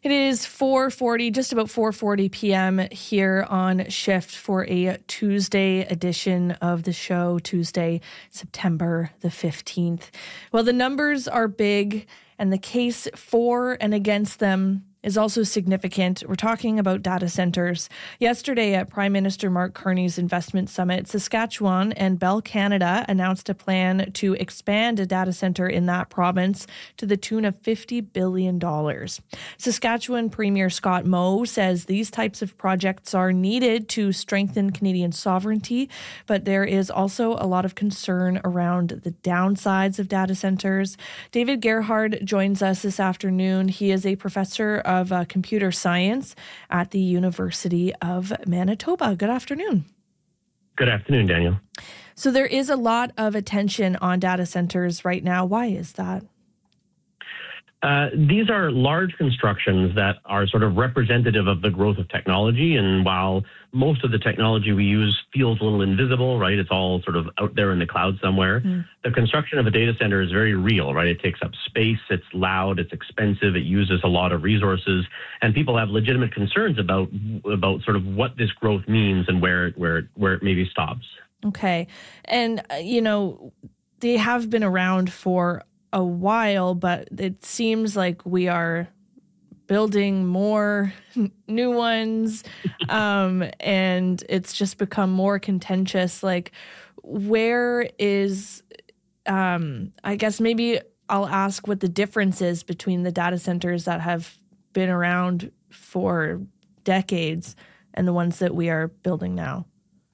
It is 4:40, just about 4:40 p.m. here on Shift for a Tuesday edition of the show, Tuesday, September the 15th. Well, the numbers are big, and the case for and against them is also significant. We're talking about data centers. Yesterday at Prime Minister Mark Carney's investment summit, Saskatchewan and Bell Canada announced a plan to expand a data center in that province to the tune of $50 billion. Saskatchewan Premier Scott Moe says these types of projects are needed to strengthen Canadian sovereignty, but there is also a lot of concern around the downsides of data centers. David Gerhard joins us this afternoon. He is a professor of computer science at the University of Manitoba. Good afternoon. Good afternoon, Daniel. So there is a lot of attention on data centers right now. Why is that? These are large constructions that are sort of representative of the growth of technology. And while most of the technology we use feels a little invisible, right? It's all sort of out there in the cloud somewhere. The construction of a data center is very real, right? It takes up space, it's loud, it's expensive, it uses a lot of resources, and people have legitimate concerns about sort of what this growth means and where it maybe stops. Okay. And, they have been around for a while, but it seems like we are building more new ones, and it's just become more contentious. Like, where is, I guess maybe I'll ask what the difference is between the data centers that have been around for decades and the ones that we are building now.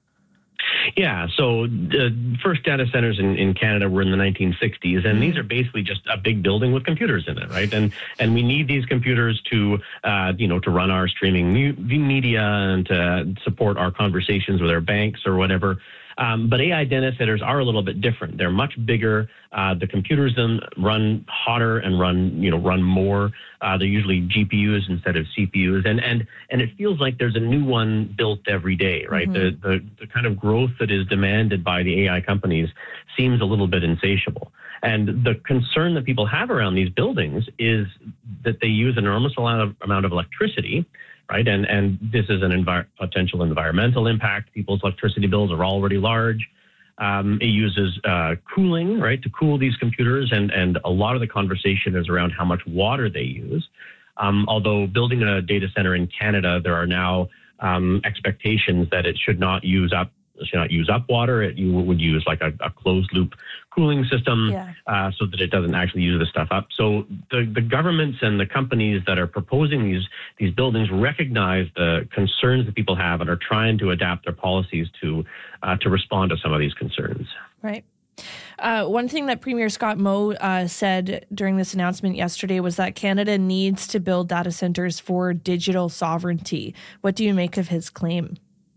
Yeah, so the first data centers in Canada were in the 1960s, and these are basically just a big building with computers in it, right? And we need these computers to run our streaming media and to support our conversations with our banks or whatever. But AI data centers are a little bit different. They're much bigger. The computers then run hotter and run more. They're usually GPUs instead of CPUs, and it feels like there's a new one built every day, right? The kind of growth that is demanded by the AI companies seems a little bit insatiable. And the concern that people have around these buildings is that they use an enormous amount of electricity. Right, and this is an potential environmental impact. People's electricity bills are already large. It uses cooling, right, to cool these computers, and a lot of the conversation is around how much water they use. Although building a data center in Canada, there are now expectations that it should not use up water. You would use like a closed loop cooling system so that it doesn't actually use the stuff up. So the governments and the companies that are proposing these buildings recognize the concerns that people have and are trying to adapt their policies to respond to some of these concerns. Right. One thing that Premier Scott Moe said during this announcement yesterday was that Canada needs to build data centers for digital sovereignty. What do you make of his claim?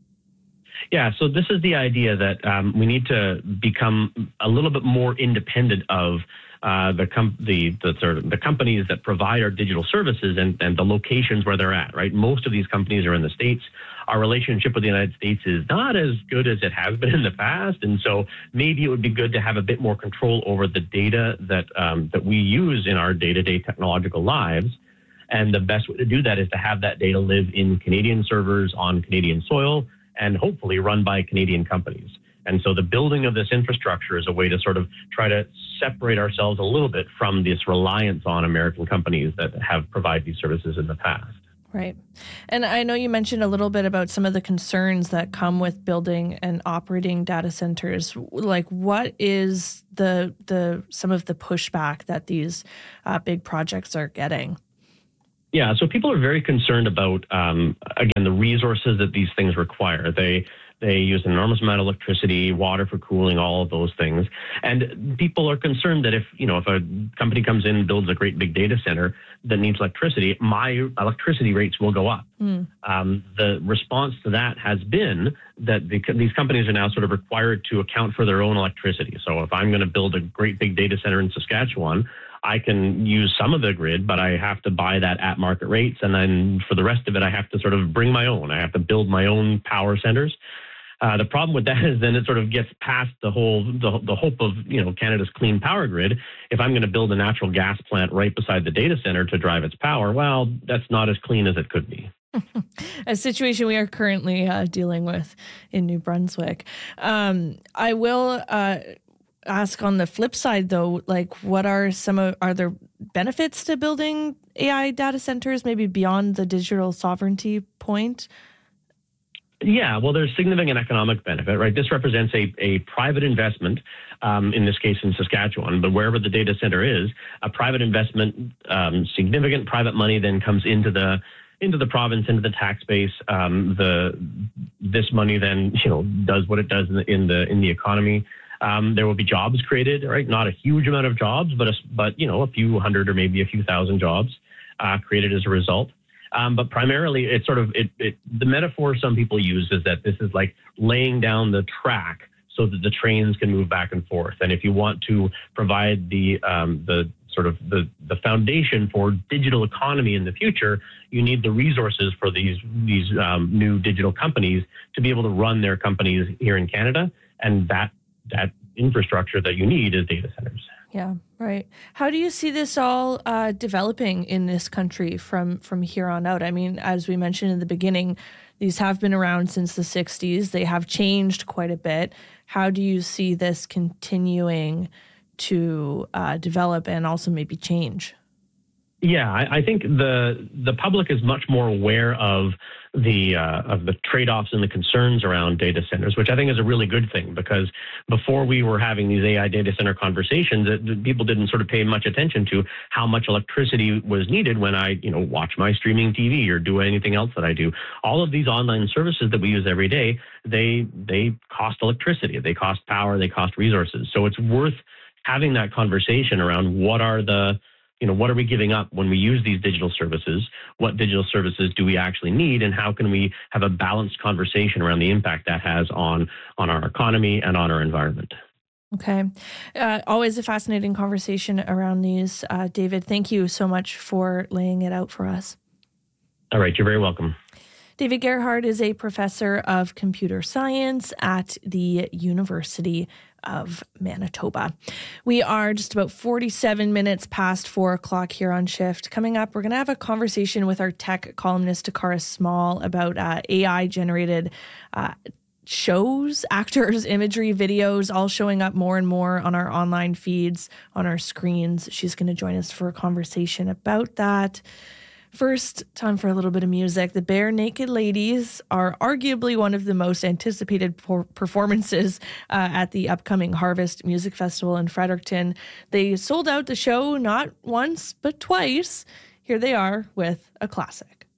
Yeah, so this is the idea that we need to become a little bit more independent of the companies that provide our digital services and the locations where they're at, right? Most of these companies are in the States. Our relationship with the United States is not as good as it has been in the past, and so maybe it would be good to have a bit more control over the data that we use in our day-to-day technological lives. And the best way to do that is to have that data live in Canadian servers on Canadian soil, and hopefully run by Canadian companies. And so the building of this infrastructure is a way to sort of try to separate ourselves a little bit from this reliance on American companies that have provided these services in the past. Right. And I know you mentioned a little bit about some of the concerns that come with building and operating data centers. Like, what is some of the pushback that these big projects are getting? Yeah, so people are very concerned about, again, the resources that these things require. They use an enormous amount of electricity, water for cooling, all of those things. And people are concerned that if a company comes in and builds a great big data center that needs electricity, my electricity rates will go up. The response to that has been that these companies are now sort of required to account for their own electricity. So if I'm going to build a great big data center in Saskatchewan, I can use some of the grid, but I have to buy that at market rates. And then for the rest of it, I have to sort of bring my own. I have to build my own power centers. The problem with that is then it sort of gets past the hope of Canada's clean power grid. If I'm going to build a natural gas plant right beside the data center to drive its power, well, that's not as clean as it could be. A situation we are currently dealing with in New Brunswick. I will ask on the flip side, though, like what are there benefits to building AI data centers, maybe beyond the digital sovereignty point? Yeah, well, there's significant economic benefit, right? This represents a private investment, in this case in Saskatchewan, but wherever the data center is, a private investment, significant private money then comes into the province, into the tax base. This money then does what it does in the economy. There will be jobs created, right? Not a huge amount of jobs, but a few hundred or maybe a few thousand jobs created as a result. But primarily, it's sort of the metaphor some people use is that this is like laying down the track so that the trains can move back and forth. And if you want to provide the foundation for digital economy in the future, you need the resources for these new digital companies to be able to run their companies here in Canada, and that infrastructure that you need is data centers. Yeah, right. How do you see this all developing in this country from here on out? I mean, as we mentioned in the beginning, these have been around since the 60s. They have changed quite a bit. How do you see this continuing to develop and also maybe change? Yeah, I think the public is much more aware of the trade-offs and the concerns around data centers, which I think is a really good thing, because before we were having these AI data center conversations, people didn't sort of pay much attention to how much electricity was needed when I watch my streaming TV or do anything else that I do. All of these online services that we use every day, they cost electricity, they cost power, they cost resources. So it's worth having that conversation around what are we giving up when we use these digital services? What digital services do we actually need? And how can we have a balanced conversation around the impact that has on our economy and on our environment? Okay. Always a fascinating conversation around these. David, thank you so much for laying it out for us. All right. You're very welcome. David Gerhard is a professor of computer science at the University of Manitoba. We are just about 47 minutes past 4 o'clock here on Shift. Coming up, we're going to have a conversation with our tech columnist, Takara Small, about AI-generated shows, actors, imagery, videos, all showing up more and more on our online feeds, on our screens. She's going to join us for a conversation about that. First, time for a little bit of music. The Bare Naked Ladies are arguably one of the most anticipated performances at the upcoming Harvest Music Festival in Fredericton. They sold out the show not once, but twice. Here they are with a classic.